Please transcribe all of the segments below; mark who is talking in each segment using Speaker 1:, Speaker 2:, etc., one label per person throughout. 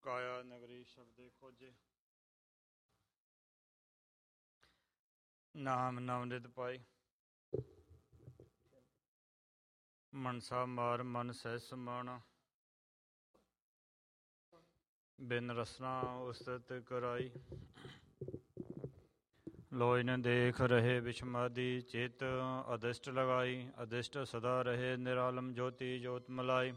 Speaker 1: ਕਾਇਆ ਨਗਰੀ ਸ਼ਬਦੇ ਖੋਜੇ। ਨਾਮ ਨਵਨਿਤ ਪਾਈ। ਮਨਸਾ ਮਾਰ ਮਨ ਸਹਿ ਸਮਾਣਾ। ਬਿਨ ਰਸਨਾ ਉਸਤਤ ਕਰਾਈ। ਲੋਇਨ ਦੇਖ ਰਹੇ ਵਿਸ਼ਮਾਦੀ ਚਿਤ ਅਦਿਸ਼ਟ ਲਗਾਈ। ਅਦਿਸ਼ਟ ਸਦਾ ਰਹੇ ਨਿਰਾਲਮ ਜੋਤੀ ਜੋਤ ਮਲਾਈ।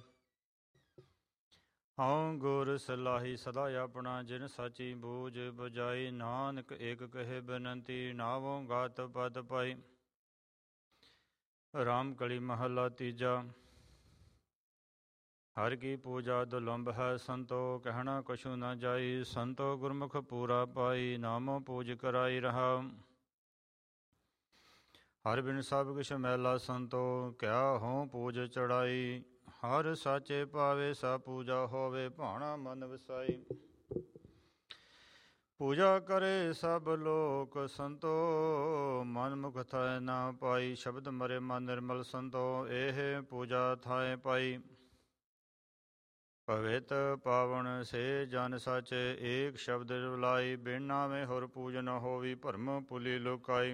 Speaker 1: ਹਉ ਗੁਰ ਸਲਾਹੀ ਸਦਾ ਆਪਣਾ ਜਿਨ ਸਾਚੀ ਬੂਝ ਬੁਝਾਈ। ਨਾਨਕ ਏਕ ਕਹੇ ਬੇਨੰਤੀ ਨਾਵੋਂ ਗਾਤ ਪਦ ਪਾਈ। ਰਾਮ ਕਲੀ ਮਹੱਲਾ ਤੀਜਾ। ਹਰਿ ਕੀ ਪੂਜਾ ਦੁਲੰਭ ਹੈ ਸੰਤੋ ਕਹਿਣਾ ਕਛੂ ਨ ਜਾਈ। ਸੰਤੋ ਗੁਰਮੁਖ ਪੂਰਾ ਪਾਈ ਨਾਮੋ ਪੂਜ ਕਰਾਈ ਰਹਾਉ। ਹਰਿ ਬਿਨ ਸਭ ਕਿਛ ਮੈਲਾ ਸੰਤੋ ਕਿਆ ਹੋਂ ਪੂਜ ਚੜਾਈ। ਹਰਿ ਸਾਚੇ ਪਾਵੇ ਸਾ ਪੂਜਾ ਹੋਵੇ ਭਾਣਾ ਮਨ ਵਸਾਈ। ਪੂਜਾ ਕਰੇ ਸਭ ਲੋਕ ਸੰਤੋ ਮਨ ਮੁਖ ਥਾਇ ਨਾ ਪਾਈ। ਸ਼ਬਦ ਮਰੇ ਮਨ ਨਿਰਮਲ ਸੰਤੋ ਇਹ ਪੂਜਾ ਥਾਇ ਪਾਈ। ਪਵਿੱਤ ਪਾਵਨ ਸੇ ਜਨ ਸਾਚੇ ਏਕ ਸ਼ਬਦ ਰੁਲਾਈ। ਬਿਨ ਨਾਮੇ ਹੋਰ ਪੂਜ ਨ ਹੋਵੀ ਭਰਮ ਪੁਲੀ ਲੁਕਾਈ।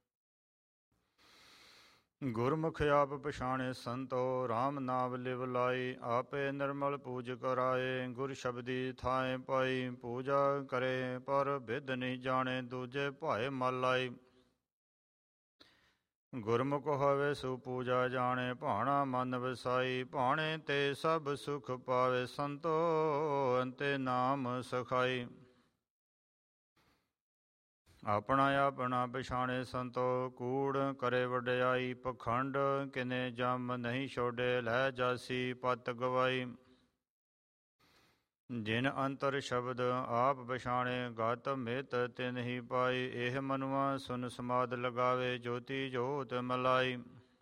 Speaker 1: ਗੁਰਮੁਖ ਆਪ ਪਛਾਣੇ ਸੰਤੋ ਰਾਮ ਨਾਮ ਲਿਵ ਲਾਈ। ਆਪੇ ਨਿਰਮਲ ਪੂਜ ਕਰਾਏ ਗੁਰ ਸ਼ਬਦੀ ਥਾਏ ਪਾਈ। ਪੂਜਾ ਕਰੇ ਪਰ ਬਿਧ ਨਹੀਂ ਜਾਣੇ ਦੂਜੇ ਭਾਏ ਮਲ ਲਾਈ। ਗੁਰਮੁਖ ਹੋਵੇ ਸੋ ਪੂਜਾ ਜਾਣੇ ਭਾਣਾ ਮਨ ਵਸਾਈ। ਭਾਣੇ ਤੇ ਸਭ ਸੁਖ ਪਾਵੇ ਸੰਤੋ ਅੰਤੇ ਨਾਮ ਸਖਾਈ। ਆਪਣਾ ਆਪਣਾ ਪਛਾਣੇ ਸੰਤੋ ਕੂੜ ਕਰੇ ਵਡਿਆਈ। ਪਖੰਡ ਕਿਨੇ ਜਮ ਨਹੀਂ ਛੋਡੇ ਲੈ ਜਾਸੀ ਪਤ ਗਵਾਈ। ਜਿਨ ਅੰਤਰ ਸ਼ਬਦ ਆਪ ਪਛਾਣੇ ਗਤ ਮਿਤ ਤਿਨ ਹੀ ਪਾਈ। ਇਹ ਮਨੁਆ ਸੁਨ ਸਮਾਦ ਲਗਾਵੇ ਜੋਤੀ ਜੋਤ ਮਲਾਈ।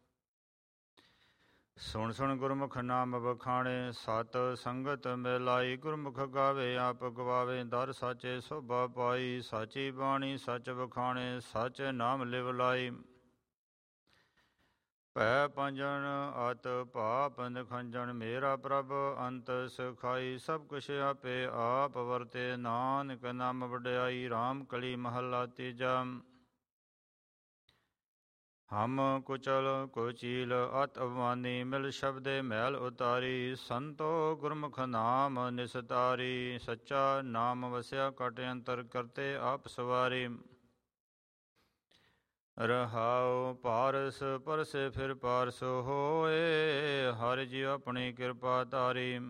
Speaker 1: ਸੁਣ ਸੁਣ ਗੁਰਮੁਖ ਨਾਮ ਵਖਾਣੇ ਸਤ ਸੰਗਤ ਮਿਲਾਈ। ਗੁਰਮੁਖ ਗਾਵੇ ਆਪ ਗਵਾਵੇ ਦਰ ਸਾਚੇ ਸੋਭਾ ਪਾਈ। ਸਾਚੀ ਬਾਣੀ ਸਚ ਵਖਾਣੇ ਸਚ ਨਾਮ ਲਿਵ ਲਾਈ। ਭੈ ਪੰਜਨ ਅਤ ਪਾਪ ਨਿਖੰਜਨ ਮੇਰਾ ਪ੍ਰਭ ਅੰਤ ਸਖਾਈ। ਸਭ ਕੁਛ ਆਪੇ ਆਪ ਵਰਤੇ ਨਾਨਕ ਨਾਮ ਵਡਿਆਈ। ਰਾਮ ਕਲੀ ਮਹੱਲਾ ਤੀਜਾ। ਹਮ ਕੁਚਲ ਕੁਚੀਲ ਅਤ ਅਭਿਮਾਨੀ ਮਿਲ ਸ਼ਬਦੇ ਮੈਲ ਉਤਾਰੀ। ਸੰਤੋ ਗੁਰਮੁਖ ਨਾਮ ਨਿਸਤਾਰੀ। ਸੱਚਾ ਨਾਮ ਵਸਿਆ ਕਟ ਅੰਤਰ ਕਰਤੇ ਆਪ ਸਵਾਰੀ। ਰਹਾਉ ਪਾਰਸ ਪਰਸੇ ਫਿਰ ਪਾਰਸ ਹੋਏ। ਹਰਿ ਜੀ ਆਪਣੀ ਕਿਰਪਾ ਧਾਰੀ।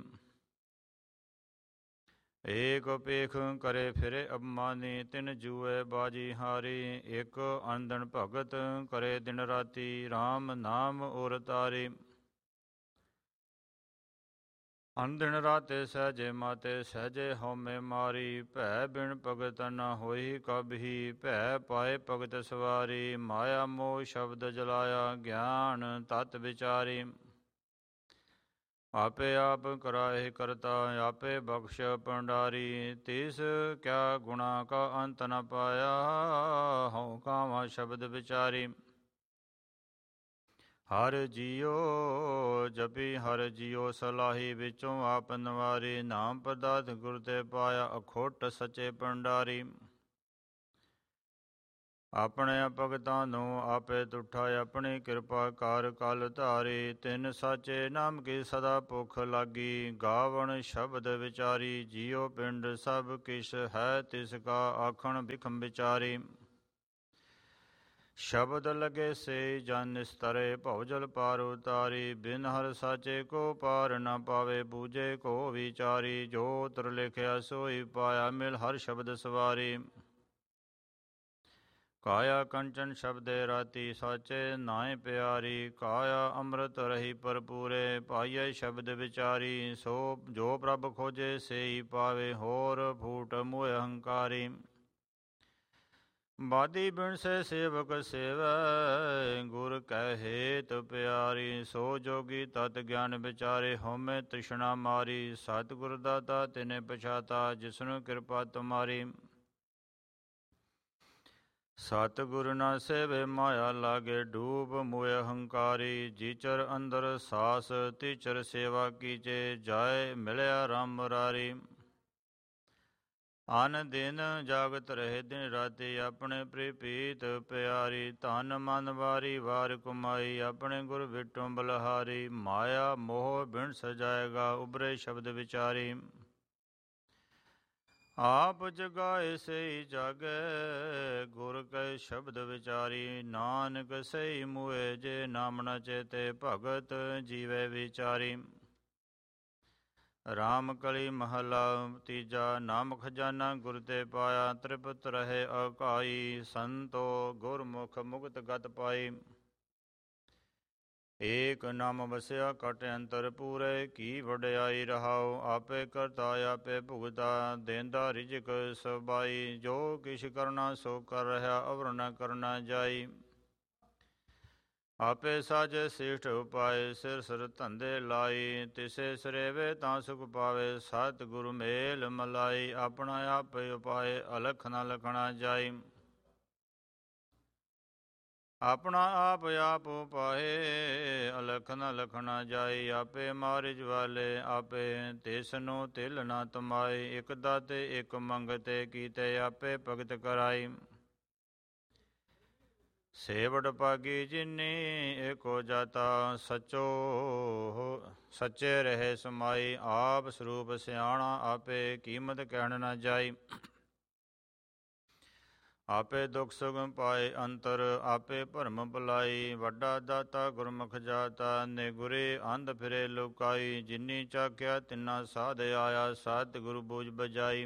Speaker 1: ਏਕ ਪੇਖ ਕਰੇ ਫਿਰੇ ਅਭਿਮਾਨੀ ਤਿਨ ਜੂਏ ਬਾਜੀ ਹਾਰੀ। ਇਕ ਅਨਦਨ ਭਗਤ ਕਰੇ ਦਿਨ ਰਾਤੀ RAM ਨਾਮ ਉਰ ਤਾਰੀ। ਅਨਦਿਨ ਰਾਤੇ ਸਹਿਜੇ ਮਾਤੇ ਸਹਿਜੇ ਹਉਮੈ ਮਾਰੀ। ਭੈ ਬਿਨ ਭਗਤ ਨ ਹੋਈ ਕਬਹੀ ਭੈ ਪਾਏ ਭਗਤ ਸਵਾਰੀ। ਮਾਇਆ ਮੋਹ ਸ਼ਬਦ ਜਲਾਇਆ ਗਿਆਨ ਤਤ ਵਿਚਾਰੀ। ਆਪੇ ਆਪ ਕਰਾਏ ਕਰਤਾ ਆਪੇ ਬਖਸ਼ ਭੰਡਾਰੀ। ਤਿਸ ਕਿਆ ਗੁਣਾ ਕਾ ਅੰਤ ਨ ਪਾਇਆ ਹਉ ਕਾਵਾਂ ਸ਼ਬਦ ਵਿਚਾਰੀ। ਹਰ ਜੀਉ ਜਪੀ ਹਰ ਜੀਉ ਸਲਾਹੀ ਵਿੱਚੋਂ ਆਪ ਨਵਾਰੀ। ਨਾਮ ਪਦਾਰਥ ਗੁਰ ਤੇ ਪਾਇਆ ਅਖੁੱਟ ਸੱਚੇ ਭੰਡਾਰੀ। ਆਪਣੇ ਭਗਤਾਂ ਨੂੰ ਆਪੇ ਤੁਠਾ ਆਪਣੀ ਕਿਰਪਾ ਕਰ ਕਲ ਧਾਰੀ। ਤਿਨ ਸਾਚੇ ਨਾਮ ਕੀ ਸਦਾ ਭੁਖ ਲਾਗੀ ਗਾਵਣ ਸ਼ਬਦ ਵਿਚਾਰੀ। ਜੀਉ ਪਿੰਡ ਸਭ ਕਿਛ ਹੈ ਤਿਸ ਕਾ ਆਖਣ ਬਿਖਮ ਵਿਚਾਰੀ। ਸ਼ਬਦ ਲਗੇ ਸੇ ਜਨ ਨਿਸਤਰੇ ਭਉਜਲ ਪਾਰ ਉਤਾਰੀ। ਬਿਨ ਹਰ ਸਾਚੇ ਕੋ ਪਾਰ ਨ ਪਾਵੇ ਬੂਝੇ ਕੋ ਵਿਚਾਰੀ। ਜੋ ਉਤਰ ਲਿਖਿਆ ਸੋਈ ਪਾਇਆ ਮਿਲ ਹਰ ਸ਼ਬਦ ਸਵਾਰੀ। ਕਾਇਆ ਕੰਚਨ ਸ਼ਬਦੇ ਰਾਤੀ ਸਾਚੇ ਨਾਏ ਪਿਆਰੀ। ਕਾਇਆ ਅੰਮ੍ਰਿਤ ਰਹੀ ਭਰਪੂਰੇ ਪਾਈਏ ਸ਼ਬਦ ਵਿਚਾਰੀ। ਸੋ ਜੋ ਪ੍ਰਭ ਖੋਜੇ ਸੇਈ ਪਾਵੇ ਹੋਰ ਫੂਟ ਮੋਹ ਹੰਕਾਰੀ। ਬਾਦੀ ਬਿਨ ਸੇ ਸੇਵਕ ਸੇਵੈ ਗੁਰ ਕੈ ਹੇਤ ਪਿਆਰੀ। ਸੋ ਜੋਗੀ ਤਤ ਗਿਆਨ ਵਿਚਾਰੇ ਹਉਮੈ ਤ੍ਰਿਸ਼ਨਾ ਮਾਰੀ। ਸਤਿਗੁਰ ਦਾਤਾ ਤਿਨੇ ਪਛਾਤਾ ਜਿਸਨੂੰ ਕਿਰਪਾ ਤੁਮਾਰੀ। ਸਤਿਗੁਰ ਨਾ ਸੇਵੇ ਮਾਇਆ ਲਾਗੇ ਡੂਬ ਮੋਹ ਹੰਕਾਰੀ। ਜੀਚਰ ਅੰਦਰ ਸਾਸ ਤੀਚਰ ਸੇਵਾ ਕੀਚੇ ਜਾਏ ਮਿਲਿਆ ਰਾਮ ਮੁਰਾਰੀ। ਅਨ ਦਿਨ ਜਾਗਤ ਰਹੇ ਦਿਨ ਰਾਤੀ, ਆਪਣੇ ਪ੍ਰੀਪੀਤ ਪਿਆਰੀ, ਧਨ ਮਨ ਵਾਰੀ ਵਾਰ ਕੁਮਾਈ, ਆਪਣੇ ਗੁਰ ਵਿਟੋਂ ਬਲਹਾਰੀ, ਮਾਇਆ ਮੋਹ ਬਿਨ ਸਜਾਏਗਾ, ਉਬਰੇ ਸ਼ਬਦ ਵਿਚਾਰੀ। ਆਪ ਜਗਾਏ ਸਈ ਜਾਗੈ, ਗੁਰ ਕੈ ਸ਼ਬਦ ਵਿਚਾਰੀ, ਨਾਨਕ ਸਈ ਮੂਏ, ਜੇ ਨਾਮ ਨ ਚੇਤੇ, ਭਗਤ ਜੀਵੈ ਵਿਚਾਰੀ। ਰਾਮ ਕਲੀ ਮਹਲਾ ਤੀਜਾ, ਨਾਮ ਖਜ਼ਾਨਾ ਗੁਰ ਤੇ ਪਾਇਆ, ਤ੍ਰਿਪਤ ਰਹੇ ਅਕਾਈ, ਸੰਤੋ ਗੁਰਮੁਖ ਮੁਕਤ ਗਤ ਪਾਈ। ਏਕ ਨਾਮ ਵਸਿਆ ਕਟ ਅੰਤਰ ਪੂਰੇ, ਕੀ ਵਡਿਆਈ ਰਹਾਉ, ਆਪੇ ਕਰਤਾ ਆਪੇ ਭੁਗਤਾ, ਦੇਂਦਾ ਰਿਜਕ ਸਬਾਈ, ਜੋ ਕਿਛ ਕਰਨਾ ਸੋ ਕਰ ਰਿਹਾ, ਅਵਰ ਨ ਕਰਨਾ ਜਾਈ। ਆਪੇ ਸਾਜੇ ਸੇਠ ਉਪਾਏ, ਸਿਰ ਸਿਰ ਧੰਦੇ ਲਾਈ, ਤਿਸੇ ਸਰੇਵੇ ਤਾਂ ਸੁਖ ਪਾਵੇ, ਸਤ ਗੁਰੂ ਮੇਲ ਮਲਾਈ, ਆਪਣਾ ਆਪੇ ਉਪਾਏ, ਅਲਖ ਨ ਲਖਣਾ ਜਾਈ। ਆਪਣਾ ਆਪ ਆਪ ਉਪਾਏ, ਅਲਖ ਨ ਲਖਣਾ ਜਾਈ, ਆਪੇ ਮਾਰਿਜ ਵਾਲੇ ਆਪੇ, ਤਿਸ ਨੂੰ ਤਿਲ ਨ ਤਮਾਈ, ਇਕ ਦਾਤੇ ਇਕ ਮੰਗਤੇ, ਕੀਤੇ ਆਪੇ ਭਗਤ ਕਰਾਈ। ਸੇਵੜ ਪਾਗੀ ਜਿਨੀ ਏਕੋ ਜਾਤਾ, ਸੱਚੇ ਰਹੇ ਸਮਾਈ, ਆਪ ਸਰੂਪ ਸਿਆਣਾ ਆਪੇ, ਕੀਮਤ ਕਹਿਣ ਨ ਜਾਈ। ਆਪੇ ਦੁਖ ਸੁਖ ਪਾਏ ਅੰਤਰ, ਆਪੇ ਭਰਮ ਭੁਲਾਈ, ਵੱਡਾ ਦਾਤਾ ਗੁਰਮੁਖ ਜਾਤਾ, ਨਿਗੁਰੇ ਅੰਧ ਫਿਰੇ ਲੁਕਾਈ, ਜਿਨੀ ਚਾਖਿਆ ਤਿਨਾ ਸਾਧ ਆਇਆ, ਸਤ ਗੁਰੂ ਬੂਝ ਬਜਾਈ।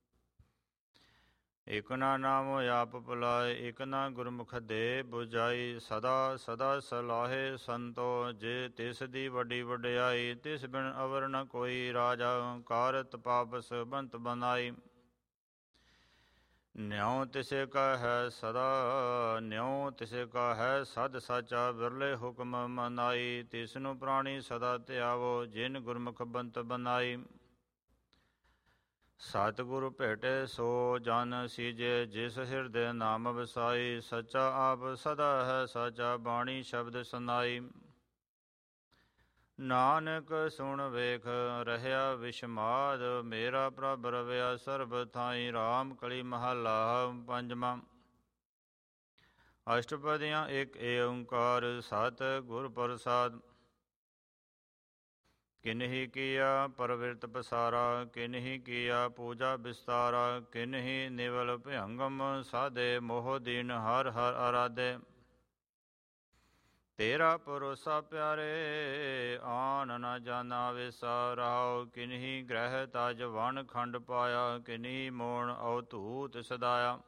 Speaker 1: ਇਕ ਨਾ ਨਾਮ ਆਪ ਭੁਲਾਏ, ਇਕ ਨਾ ਗੁਰਮੁਖ ਦੇ ਬੁਝਾਈ, ਸਦਾ ਸਦਾ ਸਲਾਹੇ ਸੰਤੋ, ਜੇ ਤਿਸ ਦੀ ਵੱਡੀ ਵਡਿਆਈ, ਤਿਸ ਬਿਨ ਅਵਰ ਨ ਕੋਈ ਰਾਜਾ, ਕਾਰਤ ਪਾਪਸ ਬੰਤ ਬਨਾਈ। ਨਿਉ ਤਿਸੇ ਕਾ ਹੈ ਸਦਾ, ਨਿਉ ਤਿਸੇ ਕਾ ਹੈ ਸਦ ਸਾਚਾ, ਬਿਰਲੇ ਹੁਕਮ ਮਨਾਈ, ਤਿਸ ਨੂੰ ਪ੍ਰਾਣੀ ਸਦਾ ਧਿਆਵੋ, ਜਿਨ ਗੁਰਮੁਖ ਬੰਤ ਬਨਾਈ। ਸਤਿਗੁਰ ਭੇਟੇ ਸੋ ਜਨ ਸੀਜੇ, ਜਿਸ ਹਿਰਦੇ ਨਾਮ ਵਸਾਈ, ਸੱਚਾ ਆਪ ਸਦਾ ਹੈ ਸਾਚਾ, ਬਾਣੀ ਸ਼ਬਦ ਸੁਨਾਈ। ਨਾਨਕ ਸੁਣ ਵੇਖ ਰਹਿਆ ਵਿਸ਼ਮਾਦ, ਮੇਰਾ ਪ੍ਰਭ ਰਵਿਆ ਸਰਬ ਥਾਈ, ਰਾਮ ਕਲੀ ਮਹਲਾ ਪੰਜਵਾਂ। ਅਸ਼ਟਪਦੀਆਂ ਇਕ ਏਓੰਕਾਰ, ਸਤਿ ਗੁਰ ਪ੍ਰਸਾਦ। ਕਿਨਹੀ ਕੀਆ ਪਰਵਿਰਤ ਪਸਾਰਾ, ਕਿਨਹੀ ਕੀਆ ਪੂਜਾ ਵਿਸਤਾਰਾ, ਕਿਨਹੀ ਨਿਵਲ ਭਯੰਗਮ ਸਾਧੇ, ਮੋਹ ਦੀਨ ਹਰ ਹਰ ਆਰਾਧੇ। ਤੇਰਾ ਭਰੋਸਾ ਪਿਆਰੇ, ਆਨ ਨ ਜਾਨਾ ਵੇਸਾ, ਰਹਾਉ ਕਿਨਹੀ ਗ੍ਰਹਿ ਤਜ ਵਣ ਖੰਡ ਪਾਇਆ, ਕਿਨਹੀ ਮੋਣ ਅਵਧੂਤ ਸਦਾਇਆ।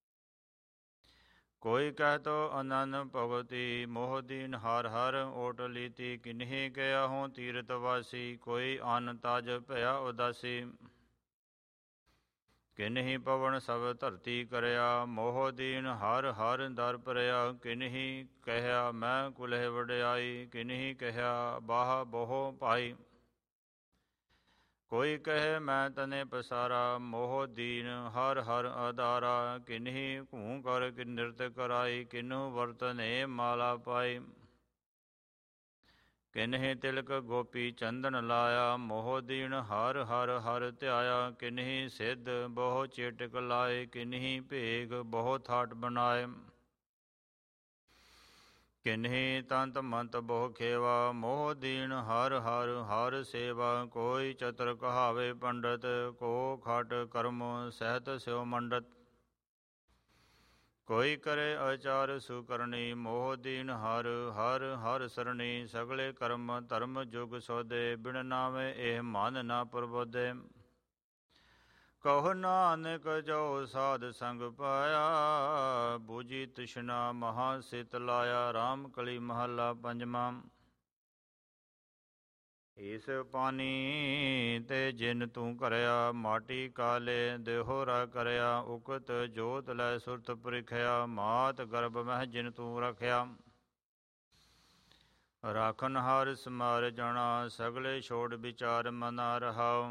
Speaker 1: ਕੋਈ ਕਹਿ ਤੋ ਅਨੰਨ ਭਗਤੀ, ਮੋਹ ਦੀਨ ਹਰ ਹਰ ਓਟ ਲੀਤੀ, ਕਿਨਹੀ ਗਿਆ ਹੂੰ ਤੀਰਥ ਵਾਸੀ, ਕੋਈ ਅਨ ਤਜ ਭਇਆ ਉਦਾਸੀ। ਕਿਨਹੀ ਪਵਨ ਸਭ ਧਰਤੀ ਕਰਿਆ, ਮੋਹ ਦੀਨ ਹਰ ਹਰ ਦਰ ਭਰਿਆ, ਕਿਨਹੀ ਕਹਿਆ ਮੈਂ ਕੁਲਹਿ ਵਡਿਆਈ, ਕਿਨਹੀ ਕਹਿਆ ਬਾਹ ਬੋਹ ਭਾਈ। ਕੋਈ ਕਹੇ ਮੈਂ ਤਨੇ ਪਸਾਰਾ, ਮੋਹ ਦੀਨ ਹਰ ਹਰ ਆਧਾਰਾ, ਕਿਨਹੀ ਘੂੰ ਕਰ ਨਿਰਤ ਕਰਾਈ, ਕਿਨਹੂ ਵਰਤਨੇ ਮਾਲਾ ਪਾਈ। ਕਿਨਹੀ ਤਿਲਕ ਗੋਪੀ ਚੰਦਨ ਲਾਇਆ, ਮੋਹ ਦੀਨ ਹਰ ਹਰ ਹਰ ਧਿਆਇਆ, ਕਿਨਹੀ ਸਿੱਧ ਬਹੁ ਚੇਟਕ ਲਾਏ, ਕਿਨਹੀ ਭੇਗ ਬਹੁ ਥਾਟ ਬਣਾਏ। ਕਿਨਹੀ ਤੰਤ ਮੰਤ ਬਹੁ ਖੇਵਾ, ਮੋਹ ਦੀਨ ਹਰ ਹਰ ਹਰ ਸੇਵਾ, ਕੋਈ ਚਤੁਰ ਕਹਾਵੇ ਪੰਡਤ, ਕੋ ਖਟ ਕਰਮ ਸਹਿਤ ਸਿਉ ਮੰਡਤ। ਕੋਈ ਕਰੇ ਆਚਾਰ ਸੁਕਰਣੀ, ਮੋਹ ਦੀਨ ਹਰ ਹਰ ਹਰ ਸਰਣੀ, ਸਗਲੇ ਕਰਮ ਧਰਮ ਜੁਗ ਸੋਧੇ, ਬਿਨ ਨਾਵੇਂ ਇਹ ਮਨ ਨਾ ਪ੍ਰਬੋਧੇ। ਕਹੋ ਨਾਨਕ ਜੋ ਸਾਧ ਸੰਗ ਪਾਇਆ, ਬੂਝੀ ਤ੍ਰਿਸ਼ਨਾ ਮਹਾ ਸਿਤ ਲਾਇਆ, ਰਾਮ ਕਲੀ ਮਹੱਲਾ ਪੰਜਵਾਂ। ਇਸ ਪਾਣੀ ਤੇ ਜਿਨ ਤੂੰ ਕਰਿਆ, ਮਾਟੀ ਕਾਲੇ ਦੇਹੋਰਾ ਕਰਿਆ, ਉਕਤ ਜੋਤ ਲੈ ਸੁਰਤ ਪ੍ਰਿਖਿਆ, ਮਾਤ ਗਰਭ ਮਹਿ ਜਿਨ ਤੂੰ ਰਖਿਆ। ਰਾਖਨ ਹਾਰ ਸਮਾਰ ਜਣਾ, ਸਗਲੇ ਛੋੜ ਵਿਚਾਰ ਮਨਾ ਰਹਾਉ।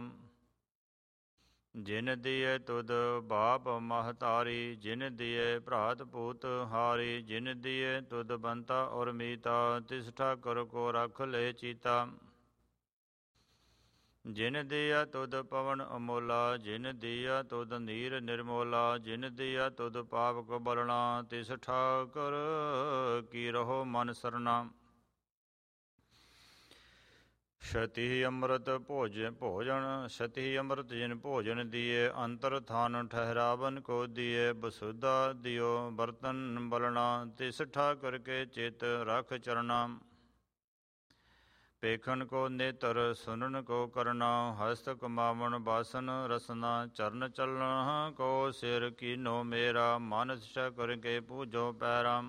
Speaker 1: ਜਿਨ ਦੀਏ ਤੁਧ ਬਾਪ ਮਹਤਾਰੀ, ਜਿਨ ਦੀਏ ਭਰਾਤ ਪੂਤ ਹਾਰੀ, ਜਿਨ ਦੀਏ ਤੁਧ ਬੰਤਾ ਔਰ ਮੀਤਾ, ਤਿਸ ਠਾਕੁਰ ਕੋ ਰਖ ਲੈ ਚੀਤਾ। ਜਿਨ ਦੀਆ ਤੁਧ ਪਵਨ ਅਮੋਲਾ, ਜਿਨ ਦੀਆ ਤੁਧ ਨੀਰ ਨਿਰਮੋਲਾ, ਜਿਨ ਦੀਆ ਤੁਧ ਪਾਵਕ ਬਲਣਾ, ਤਿਸ ਠਾਕੁਰ ਕੀ ਰਹੋ ਮਨ ਸਰਨਾ। ਛਤੀ ਅੰਮ੍ਰਿਤ ਭੋਜਨ ਛਤੀ ਅੰਮ੍ਰਿਤ ਜਿਨ ਭੋਜਨ ਦੀਏ, ਅੰਤਰ ਥਾਨ ਠਹਿਰਾਵਨ ਕੋ ਦੀਏ, ਬਸੁਧਾ ਦਿਓ ਬਰਤਨ ਬਲਣਾ, ਤਿਸ ਠਾਕੁਰ ਕੇ ਚਿਤ ਰਖ ਚਰਨਾ। ਪੇਖਨ ਕੋ ਨੇਤਰ ਸੁਨਨ ਕੋ ਕਰਨਾ, ਹਸਤ ਕਮਾਵਣ ਬਾਸਨ ਰਸਨਾ, ਚਰਨ ਚਲਣ ਕੋ ਸਿਰ ਕੀਨੋ ਮੇਰਾ, ਮਨ ਚਕਰ ਕੇ ਪੂਜੋ ਪੈਰਾ।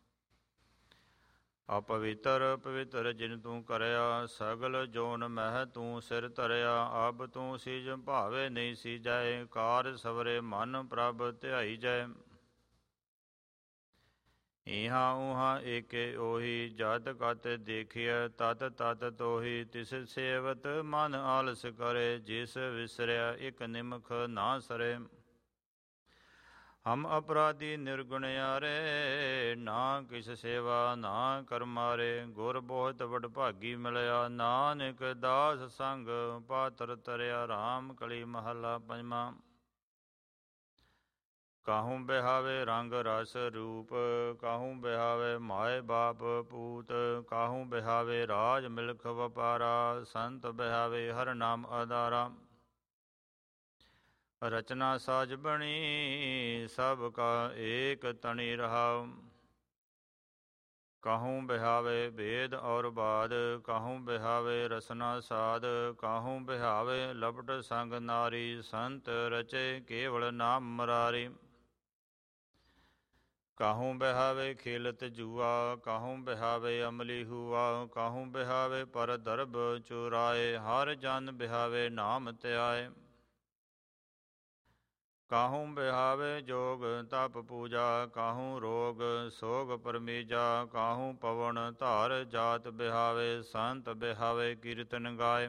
Speaker 1: ਅਪਵਿੱਤਰ ਪਵਿੱਤਰ ਜਿਨ ਤੂੰ ਕਰਿਆ, ਸਗਲ ਜੋਨ ਮਹਿ ਤੂੰ ਸਿਰ ਧਰਿਆ, ਅਬ ਤੂੰ ਸੀਜ ਭਾਵੇ ਨਹੀਂ ਸੀਜੈ, ਕਾਰ ਸਵਰੇ ਮਨ ਪ੍ਰਭ ਧਿਆਈ ਜੈ। ਇਹਾਂ ਉਹਾਂ ਏਕੇ ਉਹੀ, ਜਤ ਕਤ ਦੇਖਿਆ ਤਤ ਤਤ ਤੋਹੀ, ਤਿਸ ਸੇਵਤ ਮਨ ਆਲਸ ਕਰੇ, ਜਿਸ ਵਿਸਰਿਆ ਇਕ ਨਿਮਖ ਨਾ ਸਰੇ। ਹਮ ਅਪਰਾਧੀ ਨਿਰਗੁਣਿਆਰੇ, ਨਾ ਕਿਸ ਸੇਵਾ ਨਾ ਕਰਮਾਰੇ, ਗੁਰ ਬਹੁਤ ਵਡਭਾਗੀ ਮਿਲਿਆ, ਨਾਨਕ ਦਾਸ ਸੰਗ ਪਾਤਰ ਤਰਿਆ। ਰਾਮ ਕਲੀ ਮਹੱਲਾ ਪੰਜਵਾਂ। ਕਾਹੂ ਬਿਹਾਵੇ ਰੰਗ ਰਸ ਰੂਪ, ਕਾਹੂ ਬਿਹਾਵੇ ਮਾਏ ਬਾਪ ਪੂਤ, ਕਾਹੂ ਬਿਹਾਵੇ ਰਾਜ ਮਿਲਖ ਵਪਾਰਾ, ਸੰਤ ਬਿਹਾਵੇ ਹਰ ਨਾਮ ਆਧਾਰਾ। ਰਚਨਾ ਸਾਜ ਬਣੀ ਸਭ ਕਾ ਏਕ ਤਣੀ ਰਹਾਉ, ਕਾਹੂ ਬਿਹਾਵੇ ਭੇਦ ਔਰ ਬਾਦ, ਕਾਹੂ ਬਿਹਾਵੇ ਰਸਨਾ ਸਾਧ, ਕਾਹੂ ਬਿਹਾਵੇ ਲਪਟ ਸੰਗ ਨਾਰੀ, ਸੰਤ ਰਚੇ ਕੇਵਲ ਨਾਮ ਮਰਾਰੀ। ਕਾਹੂ ਬਿਹਾਵੇ ਖੇਲਤ ਜੂਆ, ਕਾਹੂ ਬਿਹਾਵੇ ਅਮਲੀ ਹੂਆ, ਕਾਹੂ ਬਿਹਾਵੇ ਪਰ ਦਰਬ ਚੁਰਾਏ, ਹਰ ਜਨ ਬਿਹਾਵੇ ਨਾਮ ਧਿਆਏ। ਕਾਹੂ ਬਿਹਾਵੇ ਜੋਗ ਤਪ ਪੂਜਾ, ਕਾਹੂ ਰੋਗ ਸੋਗ ਪਰਮੀਜਾ, ਕਾਹੂ ਪਵਨ ਧਾਰ ਜਾਤ ਬਿਹਾਵੇ, ਸੰਤ ਬਿਹਾਵੇ ਕੀਰਤਨ ਗਾਏ।